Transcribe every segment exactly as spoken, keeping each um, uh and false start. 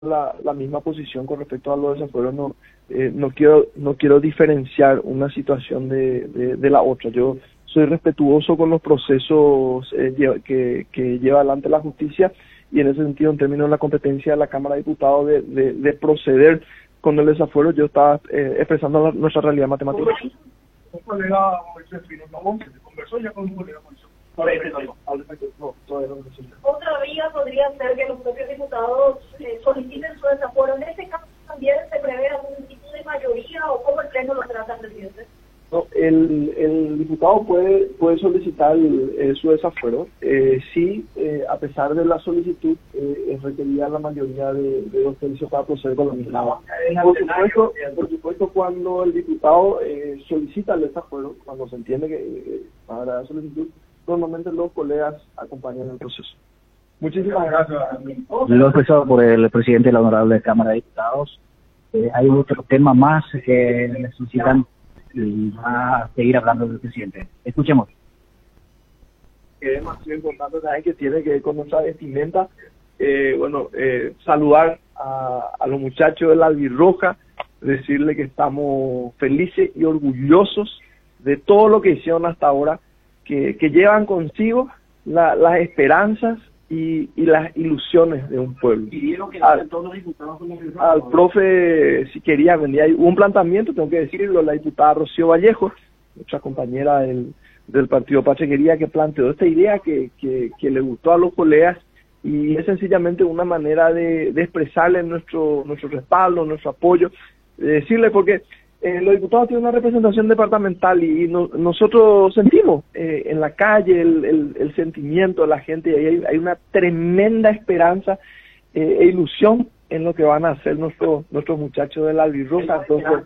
la, la misma posición con respecto a los desafueros. No, eh, no quiero no quiero diferenciar una situación de, de, de la otra. Yo soy respetuoso con los procesos eh, lleva, que, que lleva adelante la justicia, y en ese sentido, en términos de la competencia de la Cámara de Diputados de, de, de proceder con el desafuero, yo estaba eh, expresando la, nuestra realidad matemática. Un colega Moisés Pino Pavón, que se conversó ya con un colega Moisés. Otra vía podría ser que los propios diputados eh, soliciten su desafuero. En ese caso también se prevé algún tipo de mayoría, o cómo el pleno lo trata, presidente. No, el, el diputado puede puede solicitar el, eh, su desafuero, eh, si eh, a pesar de la solicitud eh, es requerida la mayoría de, de dos tercios para proceder con la misma. Por supuesto, por supuesto, cuando el diputado eh, solicita el desafuero, cuando se entiende que eh, para la solicitud, normalmente los colegas acompañan el proceso. Muchísimas gracias. Lo expresado por el presidente de la Honorable Cámara de Diputados. Eh, hay otro tema más que necesitan y va a seguir hablando del presidente. Escuchemos. Que es más importante también, que tiene que ver con nuestra vestimenta. Eh, bueno, eh, saludar a, a los muchachos de la Albirroja, decirle que estamos felices y orgullosos de todo lo que hicieron hasta ahora, que, que llevan consigo la, las esperanzas y, y las ilusiones de un pueblo. Al, al profe, si quería venir, hay un planteamiento, tengo que decirlo, la diputada Rocío Vallejo, nuestra compañera del, del Partido Patria, quería que planteó esta idea que, que, que le gustó a los colegas, y es sencillamente una manera de, de expresarle nuestro, nuestro respaldo, nuestro apoyo, de decirle, porque Eh, los diputados tienen una representación departamental, y, y no, nosotros sentimos eh, en la calle el, el, el sentimiento de la gente, y hay, hay una tremenda esperanza eh, e ilusión en lo que van a hacer nuestros nuestros muchachos de la Albirroja. Entonces,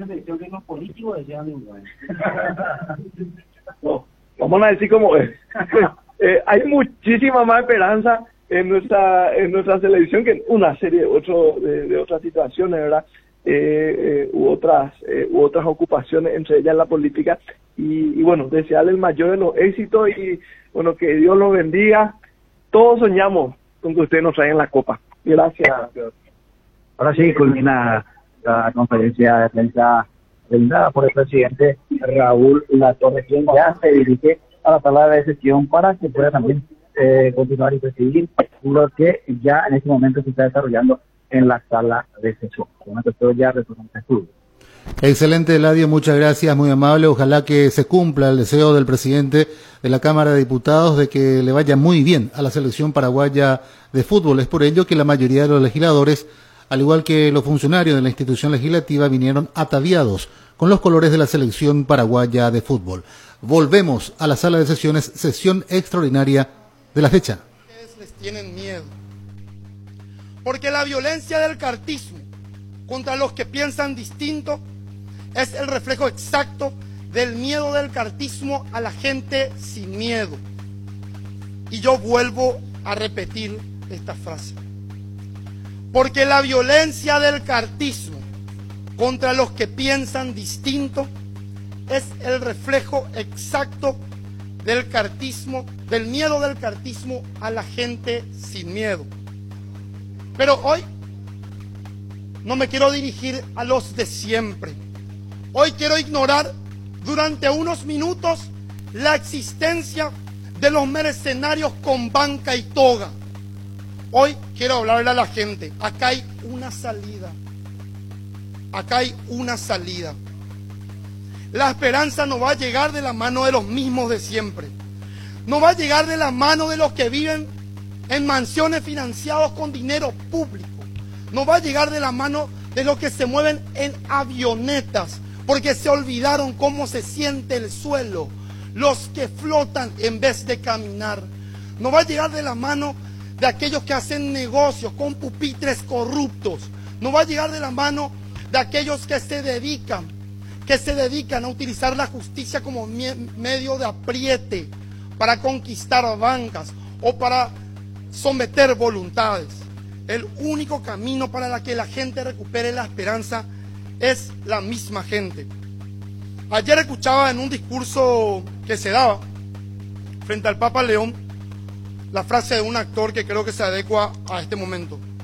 no, vamos a decir como es. eh, hay muchísima más esperanza en nuestra en nuestra selección que en una serie de, otro, de, de otras situaciones, ¿verdad? Eh, eh, u otras eh, u otras ocupaciones, entre ellas la política, y, y bueno, desearle el mayor de los éxitos, y bueno, que Dios los bendiga. Todos soñamos con que ustedes nos traen la copa. Gracias. Ahora sí culmina la conferencia de prensa brindada por el presidente Raúl Latorre, quien ya se dirige a la sala de sesión para que pueda también eh, continuar y presidir lo que ya en este momento se está desarrollando en la sala de sesión. Con esto ya retornamos al estudio. Excelente, Eladio, muchas gracias, muy amable. Ojalá que se cumpla el deseo del presidente de la Cámara de Diputados de que le vaya muy bien a la selección paraguaya de fútbol. Es por ello que la mayoría de los legisladores, al igual que los funcionarios de la institución legislativa, vinieron ataviados con los colores de la selección paraguaya de fútbol. Volvemos a la sala de sesiones, sesión extraordinaria de la fecha. Ustedes les tienen miedo, porque la violencia del cartismo contra los que piensan distinto es el reflejo exacto del miedo del cartismo a la gente sin miedo. Y yo vuelvo a repetir esta frase. Porque la violencia del cartismo contra los que piensan distinto es el reflejo exacto del cartismo, del miedo del cartismo a la gente sin miedo. Pero hoy no me quiero dirigir a los de siempre. Hoy quiero ignorar durante unos minutos la existencia de los mercenarios con banca y toga. Hoy quiero hablarle a la gente. Acá hay una salida. Acá hay una salida. La esperanza no va a llegar de la mano de los mismos de siempre. No va a llegar de la mano de los que viven en mansiones financiados con dinero público. No va a llegar de la mano de los que se mueven en avionetas, porque se olvidaron cómo se siente el suelo. Los que flotan en vez de caminar. No va a llegar de la mano de aquellos que hacen negocios con pupitres corruptos. No va a llegar de la mano de aquellos que se dedican, que se dedican a utilizar la justicia como medio de apriete para conquistar bancas o para someter voluntades. El único camino para la que la gente recupere la esperanza es la misma gente. Ayer escuchaba en un discurso que se daba frente al Papa León la frase de un actor que creo que se adecua a este momento.